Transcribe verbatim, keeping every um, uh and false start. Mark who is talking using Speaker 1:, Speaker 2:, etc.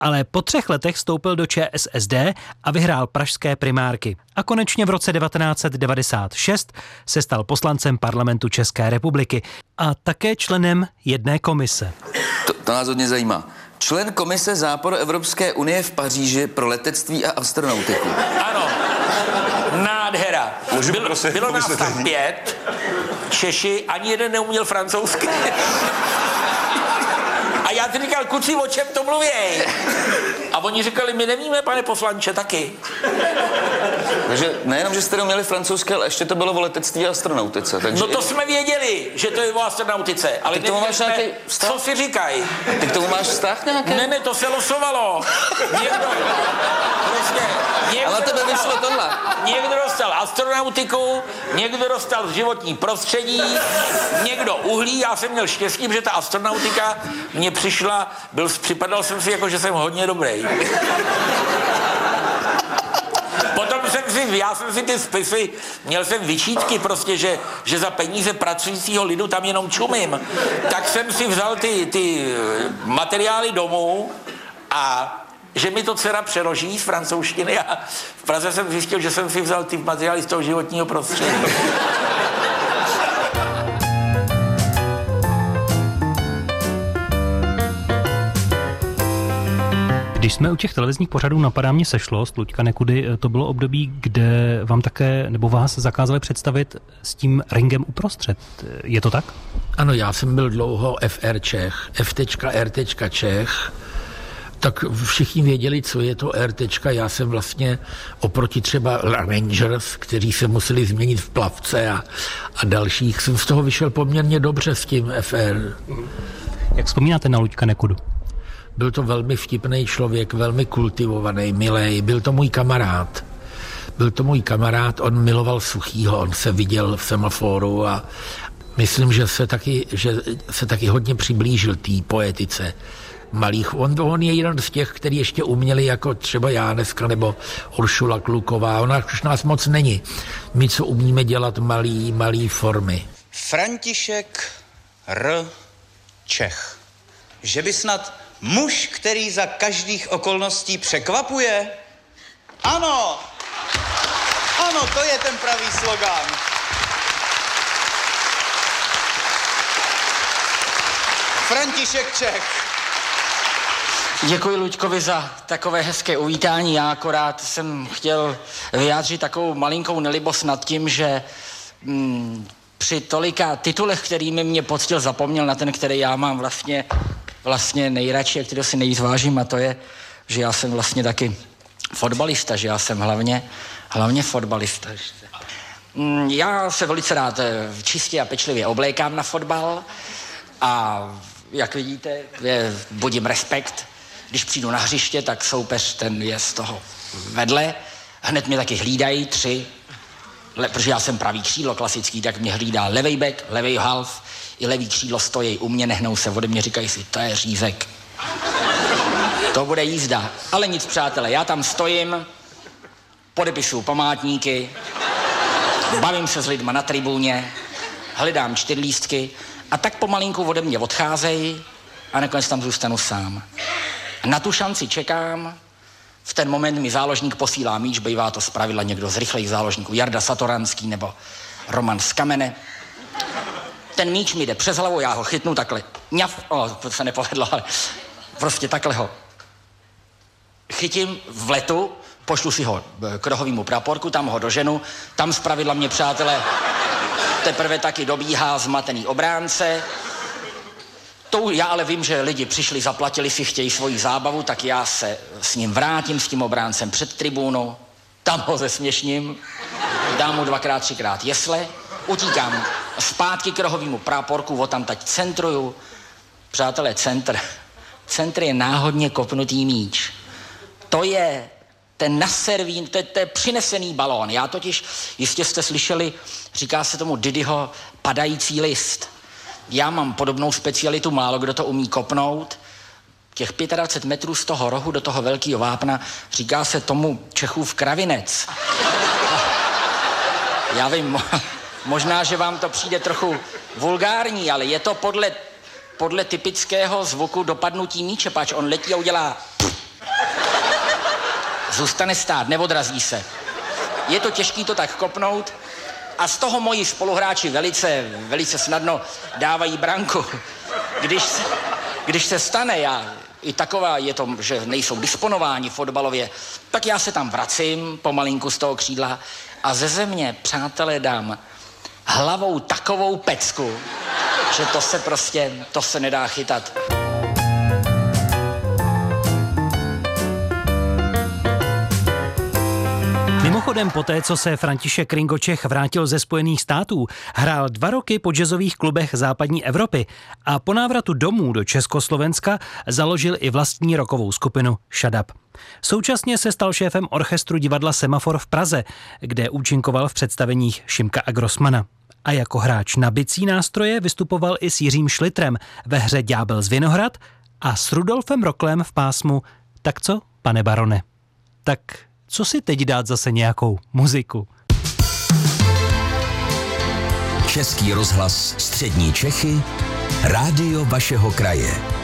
Speaker 1: ale po třech letech vstoupil do ČSSD a vyhrál pražské primárky. A konečně v roce devatenáct set devadesát šest se stal poslancem parlamentu České republiky a také členem jedné komise.
Speaker 2: To, to nás hodně zajímá. Člen komise Západu Evropské unie v Paříži pro letectví a astronautiku.
Speaker 3: Ano, nádhera. Byl, prosím, bylo nás tam pět, Češi, ani jeden neuměl francouzsky. A já si říkal, kluci, o čem to mluvěj? A oni říkali, my nevíme, pane poslanče, taky.
Speaker 2: Takže nejenom, že jste neuměli francouzské, ale ještě to bylo o letectví a astronautice. Takže
Speaker 3: no to i... jsme věděli, že to je o astronautice, ale
Speaker 2: ty k tomu máš
Speaker 3: jsme,
Speaker 2: nějaký vztah?
Speaker 3: Co si říkají?
Speaker 2: Ty k tomu máš vztah nějaký?
Speaker 3: Ne, ne, to se losovalo. Někdo, prostě, někdo
Speaker 2: ale tebe
Speaker 3: dostal,
Speaker 2: vyšlo tohle.
Speaker 3: Někdo dostal astronautiku, někdo dostal životní prostředí, někdo uhlí, já jsem měl štěstí, že ta astronautika mě přišla, byl, připadal jsem si jako, že jsem hodně dobrý. Potom jsem si, já jsem si ty spisy, měl jsem vyčítky prostě, že, že za peníze pracujícího lidu tam jenom čumím. Tak jsem si vzal ty, ty materiály domů a že mi to dcera přeloží z francouzštiny a v Praze jsem zjistil, že jsem si vzal ty materiály z toho životního prostředí.
Speaker 1: Když jsme u těch televizních pořadů, napadá mě sešlo z Luďka Nekudy, to bylo období, kde vám také, nebo vás zakázali představit s tím ringem uprostřed. Je to tak?
Speaker 4: Ano, já jsem byl dlouho F R Čech, F R Čech, tak všichni věděli, co je to R. Já jsem vlastně oproti třeba Rangers, kteří se museli změnit v plavce a, a dalších, jsem z toho vyšel poměrně dobře s tím F R.
Speaker 1: Jak vzpomínáte na Luďka Nekudu?
Speaker 4: Byl to velmi vtipný člověk, velmi kultivovaný, milej, byl to můj kamarád. Byl to můj kamarád, on miloval Suchýho, on se viděl v semaforu a myslím, že se taky, že se taky hodně přiblížil té poetice malých. On, on je jeden z těch, který ještě uměli, jako třeba já dneska, nebo Uršula Kluková. Ona už nás moc není. My, co umíme dělat malý, malý formy.
Speaker 5: František R. Čech. Že by snad muž, který za každých okolností překvapuje? Ano! Ano, to je ten pravý slogán. František Čech.
Speaker 6: Děkuji Luďkovi za takové hezké uvítání. Já akorát jsem chtěl vyjádřit takovou malinkou nelibost nad tím, že mm, při tolika titulech, kterými mě poctil, zapomněl na ten, který já mám vlastně, vlastně nejradši a který si nejvíc vážím, a to je, že já jsem vlastně taky fotbalista, že já jsem hlavně, hlavně fotbalista. Mm, já se velice rád čistě a pečlivě oblékám na fotbal a jak vidíte, je, budím respekt. Když přijdu na hřiště, tak soupeř ten je z toho vedle. Hned mě taky hlídají tři, le, protože já jsem pravý křídlo klasický, tak mě hlídá levej back, levej half, i levý křídlo stojí u mě, nehnou se ode mě, říkají si, to je řízek. To bude jízda. Ale nic, přátelé, já tam stojím, podepisuju památníky, bavím se s lidma na tribuně, hledám čtyřlístky a tak pomalinku ode mě odcházejí a nakonec tam zůstanu sám. Na tu šanci čekám, v ten moment mi záložník posílá míč, bývá to zpravidla někdo z rychlejch záložníků, Jarda Satoranský nebo Roman z Kamene. Ten míč mi jde přes hlavu, já ho chytnu takhle, ňaf, o, to se nepovedlo, ale prostě takhle ho chytím v letu, pošlu si ho k rohovému praporku, tam ho doženu, tam zpravidla mě, přátelé, teprve taky dobíhá zmatený obránce. To já ale vím, že lidi přišli, zaplatili si, chtějí svoji zábavu, tak já se s ním vrátím, s tím obráncem před tribúnu, tam ho zesměšním, dám mu dvakrát, třikrát jesle, utíkám zpátky k rohovému práporku, odtamtať centruju. Přátelé, centr, centr je náhodně kopnutý míč. To je ten naservín, to je, to je přinesený balón. Já totiž, jistě jste slyšeli, říká se tomu Didyho padající list. Já mám podobnou specialitu, málo kdo to umí kopnout. Těch dvacet pět metrů z toho rohu do toho velkého vápna, říká se tomu Čechův kravinec. Já vím, možná, že vám to přijde trochu vulgární, ale je to podle, podle typického zvuku dopadnutí míče, pač on letí a udělá zůstane stát, neodrazí se. Je to těžký to tak kopnout a z toho moji spoluhráči velice, velice snadno dávají branku. Když se, když se stane, já, i taková je to, že nejsou disponováni fotbalově, tak já se tam vracím pomalinku z toho křídla a ze země, přátelé, dám hlavou takovou pecku, že to se prostě, to se nedá chytat.
Speaker 1: Mimochodem, poté, co se František Ringočech vrátil ze Spojených států, hrál dva roky po jazzových klubech západní Evropy a po návratu domů do Československa založil i vlastní rockovou skupinu Shut Up. Současně se stal šéfem orchestru divadla Semafor v Praze, kde účinkoval v představeních Šimka a Grossmana. A jako hráč na bicí nástroje vystupoval i s Jiřím Šlitrem ve hře Ďábel z Vinohrad a s Rudolfem Roklem v pásmu Tak co, pane barone? Tak co si teď dát zase nějakou muziku?
Speaker 7: Český rozhlas Střední Čechy, rádio vašeho kraje.